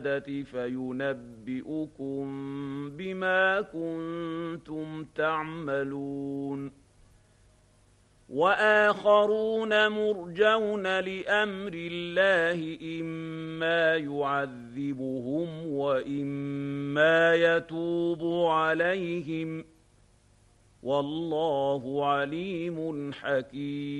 فينبئكم بما كنتم تعملون وآخرون مرجون لأمر الله إما يعذبهم وإما يتوب عليهم والله عليم حكيم